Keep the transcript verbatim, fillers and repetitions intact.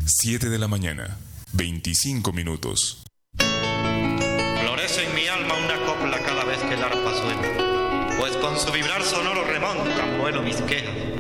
siete de la mañana, veinticinco minutos. Florece en mi alma una copla cada vez que el arpa suena, pues con su vibrar sonoro remontan vuelo mis quejas.